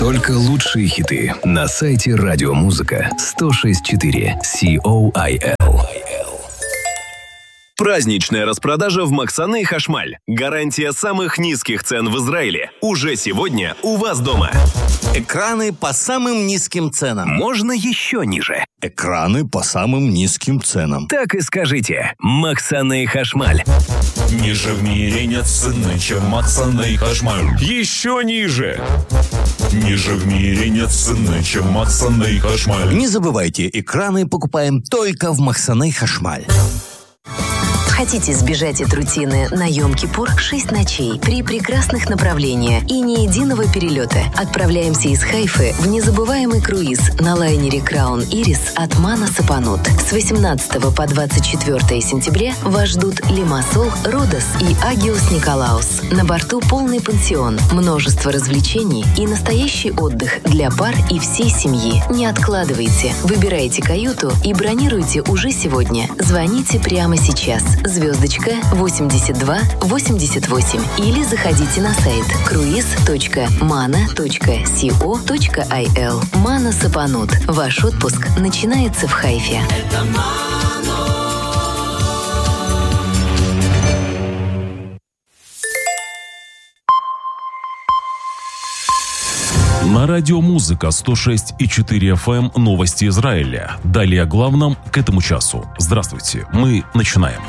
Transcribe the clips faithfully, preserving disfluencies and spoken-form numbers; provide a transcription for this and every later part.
Только лучшие хиты на сайте радиомузыка сто шесть и четыре ком. Праздничная распродажа в Максаны Хашмаль. Гарантия самых низких цен в Израиле. Уже сегодня у вас дома. Экраны по самым низким ценам. Можно еще ниже. Экраны по самым низким ценам. Так и скажите. Максаны Хашмаль. Ниже в мире нет цены, чем Максаны Хашмаль. Еще ниже. Ниже в мире нет цены, чем Максаны Хашмаль. Не забывайте, экраны покупаем только в Максаны Хашмаль. Хотите сбежать от рутины на Йом-Кипур? Шесть ночей, три прекрасных направления и ни единого перелета. Отправляемся из Хайфы в незабываемый круиз на лайнере Краун Ирис от Мана Сапанут. С восемнадцатого по двадцать четвёртое сентября вас ждут Лимассол, Родос и Агиос Николаус. На борту полный пансион, множество развлечений и настоящий отдых для пар и всей семьи. Не откладывайте, выбирайте каюту и бронируйте уже сегодня. Звоните прямо сейчас. Звездочка восемьдесят два восемьдесят восемь или заходите на сайт круиз точка мана точка ко точка ай эл. Мана Сапанут. Ваш отпуск начинается в Хайфе. На радио «Музыка» сто шесть и четыре эф эм новости Израиля. Далее о главном к этому часу. Здравствуйте, мы начинаем.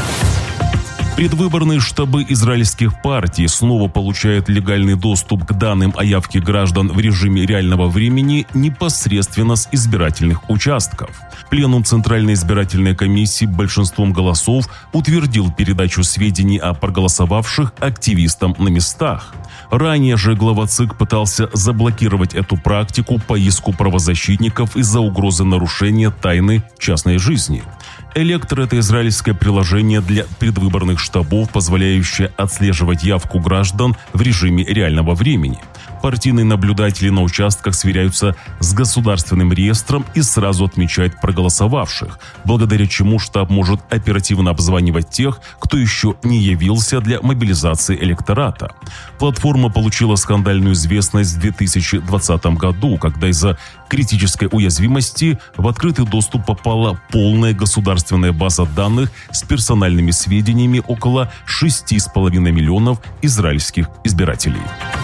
Предвыборные штабы израильских партий снова получают легальный доступ к данным о явке граждан в режиме реального времени непосредственно с избирательных участков. Пленум Центральной избирательной комиссии большинством голосов утвердил передачу сведений о проголосовавших активистам на местах. Ранее же глава ЦИК пытался заблокировать эту практику по иску правозащитников из-за угрозы нарушения тайны частной жизни. Электр – это израильское приложение для предвыборных штабов, позволяющее отслеживать явку граждан в режиме реального времени. Партийные наблюдатели на участках сверяются с государственным реестром и сразу отмечают проголосовавших, благодаря чему штаб может оперативно обзванивать тех, кто еще не явился для мобилизации электората. Платформа получила скандальную известность в две тысячи двадцатом году, когда из-за критической уязвимости в открытый доступ попала полная государственная база данных с персональными сведениями около шести с половиной миллионов израильских избирателей.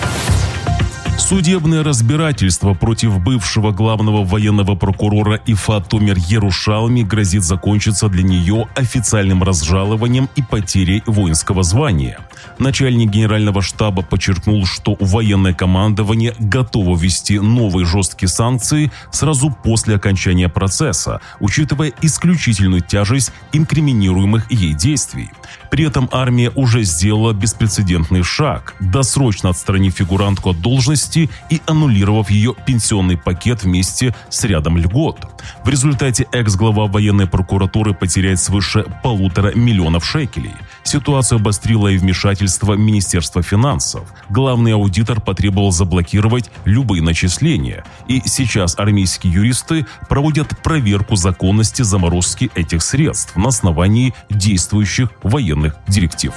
Судебное разбирательство против бывшего главного военного прокурора Ифа Томер Ярушалми грозит закончиться для нее официальным разжалованием и потерей воинского звания. Начальник генерального штаба подчеркнул, что военное командование готово ввести новые жесткие санкции сразу после окончания процесса, учитывая исключительную тяжесть инкриминируемых ей действий. При этом армия уже сделала беспрецедентный шаг, досрочно отстранив фигурантку от должности и аннулировав ее пенсионный пакет вместе с рядом льгот. В результате экс-глава военной прокуратуры потеряет свыше полутора миллионов шекелей. Ситуацию обострило и вмешательство Министерства финансов. Главный аудитор потребовал заблокировать любые начисления. И сейчас армейские юристы проводят проверку законности заморозки этих средств на основании действующих военных директив.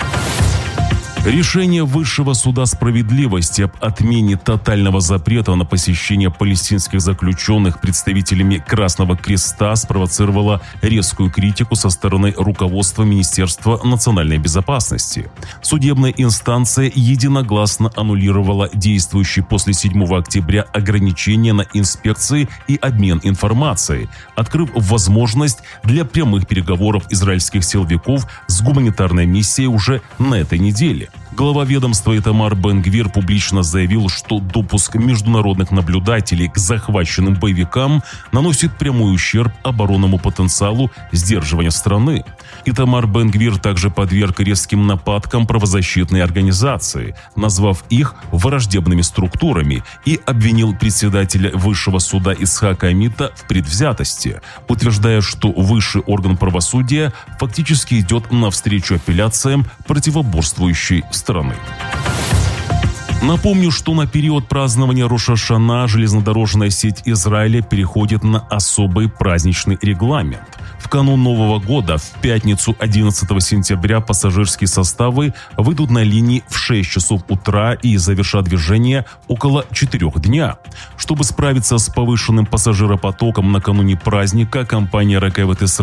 Решение Высшего суда справедливости об отмене тотального запрета на посещение палестинских заключенных представителями Красного Креста спровоцировало резкую критику со стороны руководства Министерства национальной безопасности. Судебная инстанция единогласно аннулировала действующие после седьмого октября ограничения на инспекции и обмен информацией, открыв возможность для прямых переговоров израильских силовиков с гуманитарной миссией уже на этой неделе. Глава ведомства Итамар Бен-Гвир публично заявил, что допуск международных наблюдателей к захваченным боевикам наносит прямой ущерб оборонному потенциалу сдерживания страны. Итамар Бен-Гвир также подверг резким нападкам правозащитные организации, назвав их враждебными структурами, и обвинил председателя Высшего суда Ицхака Амита в предвзятости, утверждая, что высший орган правосудия фактически идет навстречу апелляциям противоборствующей страны. Напомню, что на период празднования Рош ха-Шана железнодорожная сеть Израиля переходит на особый праздничный регламент. В канун Нового года в пятницу одиннадцатого сентября пассажирские составы выйдут на линии в шесть часов утра и завершат движение около четырёх дня. Чтобы справиться с повышенным пассажиропотоком накануне праздника, компания РК ВТС